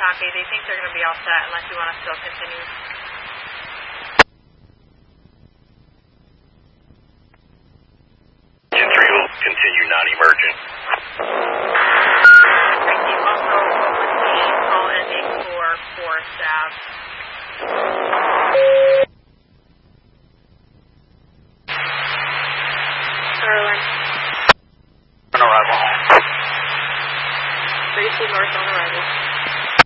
copy. They think they're going to be all set unless you want to still continue. 3 will continue non-emergent. Thank you. Also, what was the call ending for Forest Ave? Sterling. On arrival. 32 north on arrival.